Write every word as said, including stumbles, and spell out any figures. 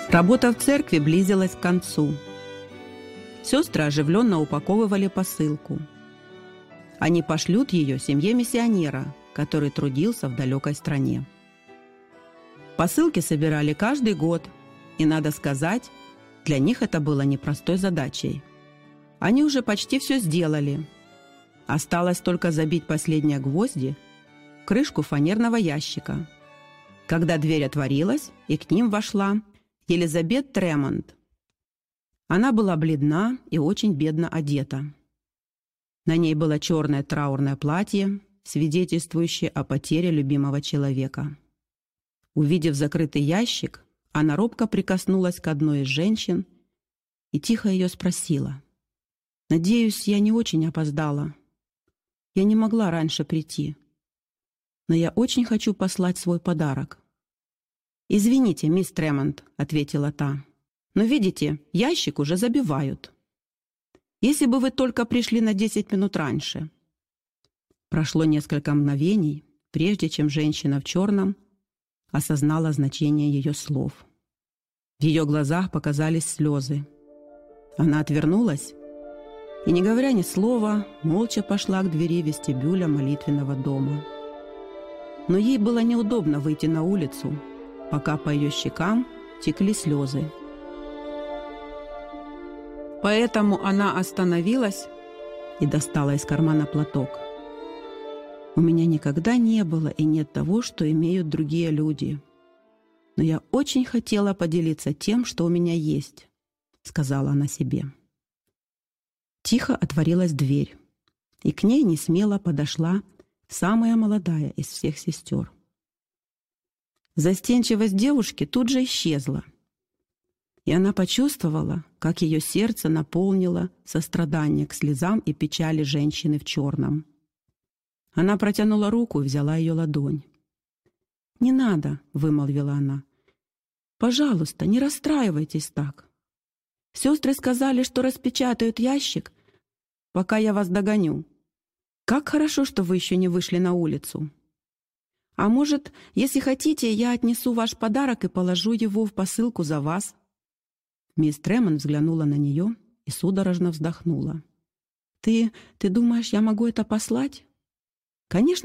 Работа в церкви близилась к концу. Сестры оживленно упаковывали посылку. Они пошлют ее семье миссионера, который трудился в далекой стране. Посылки собирали каждый год, и, надо сказать, для них это было непростой задачей. Они уже почти все сделали. Осталось только забить последние гвозди в крышку фанерного ящика, когда дверь отворилась, и к ним вошла Елизабет Тремонт. Она была бледна и очень бедно одета. На ней было черное траурное платье, свидетельствующее о потере любимого человека. Увидев закрытый ящик, она робко прикоснулась к одной из женщин и тихо ее спросила: «Надеюсь, я не очень опоздала. Я не могла раньше прийти, но я очень хочу послать свой подарок». «Извините, мисс Тремонт», — ответила та, «но, видите, ящик уже забивают. Если бы вы только пришли на десять минут раньше». Прошло несколько мгновений, прежде чем женщина в черном осознала значение ее слов. В ее глазах показались слезы. Она отвернулась и, не говоря ни слова, молча пошла к двери вестибюля молитвенного дома. Но ей было неудобно выйти на улицу, пока по ее щекам текли слезы. Поэтому она остановилась и достала из кармана платок. «У меня никогда не было и нет того, что имеют другие люди. Но я очень хотела поделиться тем, что у меня есть», — сказала она себе. Тихо отворилась дверь, и к ней несмело подошла самая молодая из всех сестер. Застенчивость девушки тут же исчезла, и она почувствовала, как ее сердце наполнило сострадание к слезам и печали женщины в черном. Она протянула руку и взяла ее ладонь. «Не надо», — вымолвила она. «Пожалуйста, не расстраивайтесь так. Сестры сказали, что распечатают ящик, пока я вас догоню. Как хорошо, что вы еще не вышли на улицу. А может, если хотите, я отнесу ваш подарок и положу его в посылку за вас?» Мисс Тремонт взглянула на нее и судорожно вздохнула. «Ты, ты думаешь, я могу это послать?» «Конечно,